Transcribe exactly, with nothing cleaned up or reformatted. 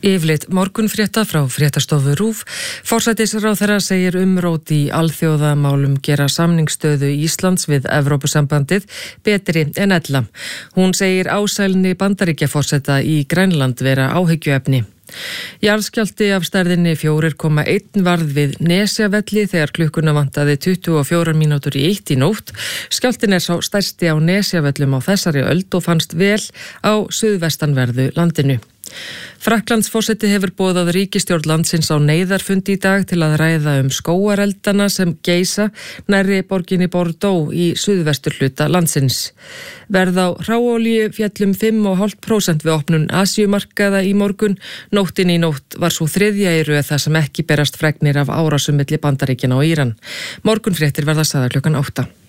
Yfirleitt morgunfrétta frá fréttastofu RÚV. Forsætisráðherra segir umrót í alþjóðamálum gera samningsstöðu Íslands við Evrópusambandið betri en ella. Hún segir ásælni Bandaríkjaforseta í Grænland vera áhyggjuefni. Jarðskjálfti af stærðinni fjögur komma eitt varð við Nesjavelli þegar klukkuna vantaði tuttugu og fjórar mínútur í eitt í nótt. Skjálftinn er sá stærsti á Nesjavellum á þessari öld og fannst vel á suðvestanverðu landinu. Frakklandsforseti hefur boðað ríkisstjórn landsins á neyðarfundi í dag til að ræða um skógareldana sem geisa nærri borginni Bordeaux í suðvesturhluta landsins. Verð á hráolíu féll um fimm komma fimm prósent við opnun Asíumarkaða í morgun. Nóttin í nótt var svo þriðja í röð þar sem ekki berast fregnir af árásum milli Bandaríkjanna og Íran. Morgunfréttir verða sagðar klukkan átta.